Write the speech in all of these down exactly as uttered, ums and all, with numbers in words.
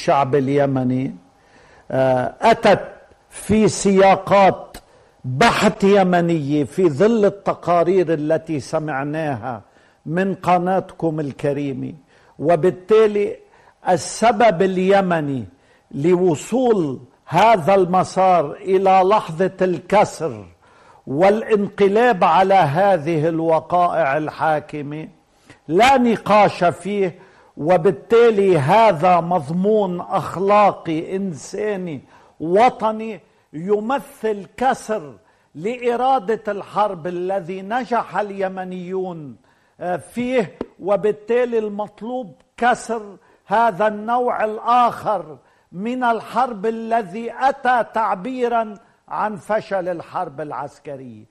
الشعب اليمني أتت في سياقات بحث يمنية في ظل التقارير التي سمعناها من قناتكم الكريمة، وبالتالي السبب اليمني لوصول هذا المسار إلى لحظة الكسر والانقلاب على هذه الوقائع الحاكمة لا نقاش فيه، وبالتالي هذا مضمون أخلاقي إنساني وطني يمثل كسر لإرادة الحرب الذي نجح اليمنيون فيه، وبالتالي المطلوب كسر هذا النوع الآخر من الحرب الذي أتى تعبيرا عن فشل الحرب العسكرية.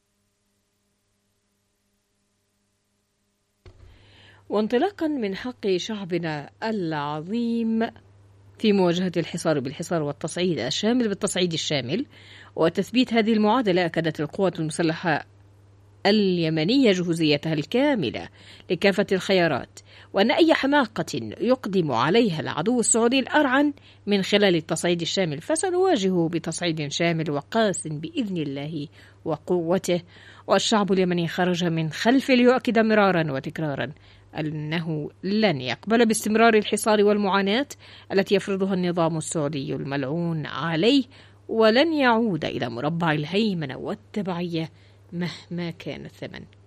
وانطلاقا من حق شعبنا العظيم في مواجهة الحصار بالحصار والتصعيد الشامل بالتصعيد الشامل وتثبيت هذه المعادلة، أكدت القوات المسلحة اليمنية جهوزيتها الكاملة لكافة الخيارات، وأن أي حماقة يقدم عليها العدو السعودي الأرعن من خلال التصعيد الشامل فسنواجهه بتصعيد شامل وقاس بإذن الله وقوته. والشعب اليمني خرج من خلف ليؤكد مرارا وتكرارا أنه لن يقبل باستمرار الحصار والمعاناة التي يفرضها النظام السعودي الملعون عليه، ولن يعود إلى مربع الهيمنة والتبعية مهما كان الثمن.